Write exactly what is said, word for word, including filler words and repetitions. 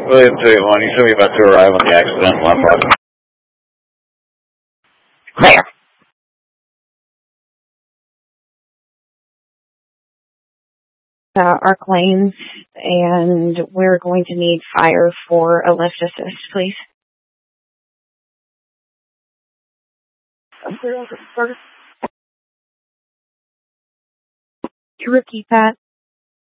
William two eight one, you should be about to arrive on the accident, one five. Clear. Uh, our claims, and we're going to need fire for a lift assist, please. Can you repeat that?